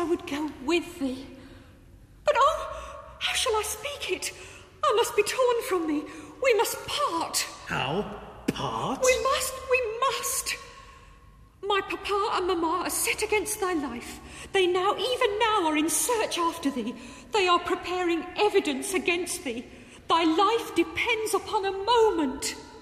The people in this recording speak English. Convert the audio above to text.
I would go with thee. But oh, how shall I speak it? I must be torn from thee. We must part. How? Part? We must. My papa and mamma are set against thy life. They even now are in search after thee. They are preparing evidence against thee. Thy life depends upon a moment.